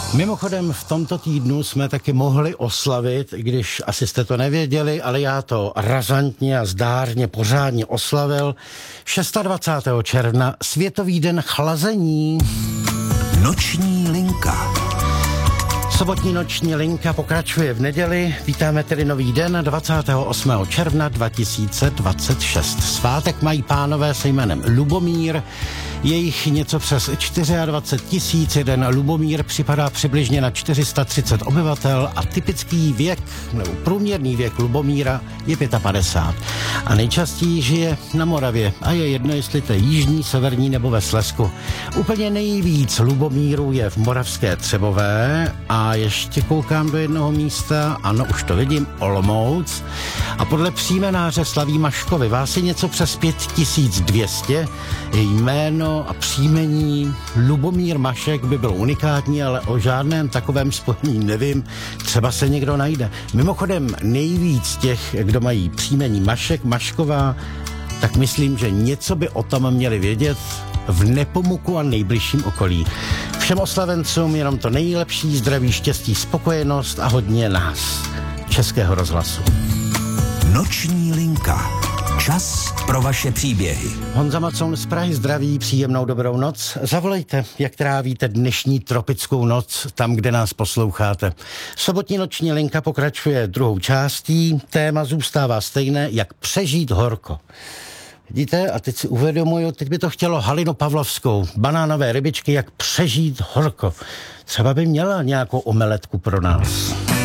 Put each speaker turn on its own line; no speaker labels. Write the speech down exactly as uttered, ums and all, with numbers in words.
Mimochodem v tomto týdnu jsme taky mohli oslavit, i když asi jste to nevěděli, ale já to razantně a zdárně pořádně oslavil. dvacátého šestého června, Světový den chlazení.
Noční linka.
Sobotní noční linka pokračuje v neděli. Vítáme tedy nový den dvacátého osmého června dva tisíce dvacet šest. Svátek mají pánové se jménem Lubomír. Je jich něco přes dvacet čtyři tisíc. Jeden Lubomír připadá přibližně na čtyři sta třicet obyvatel a typický věk, nebo průměrný věk Lubomíra je padesát pět. A nejčastěji žije na Moravě a je jedno, jestli to je jižní, severní nebo ve Slezsku. Úplně nejvíc Lubomírů je v Moravské Třebové a ještě koukám do jednoho místa, ano, už to vidím, Olomouc. A podle příjmenáře slaví Maškovi vás je něco přes pět tisíc dvě stě. Jméno a příjmení Lubomír Mašek by bylo unikátní, ale o žádném takovém spojení nevím, třeba se někdo najde. Mimochodem nejvíc těch, kdo mají příjmení Mašek, Mašková, tak myslím, že něco by o tom měli vědět v Nepomuku a nejbližším okolí. Všem oslavencům jenom to nejlepší, zdraví, štěstí, spokojenost a hodně nás, Českého rozhlasu.
Noční linka. Čas pro vaše příběhy.
Honza Macon z Prahy zdraví, příjemnou dobrou noc. Zavolejte, jak trávíte dnešní tropickou noc, tam, kde nás posloucháte. Sobotní noční linka pokračuje druhou částí. Téma zůstává stejné, jak přežít horko. Vidíte, a teď si uvědomuju, teď by to chtělo Halinu Pavlovskou, banánové rybičky, jak přežít horko. Třeba by měla nějakou omeletku pro nás.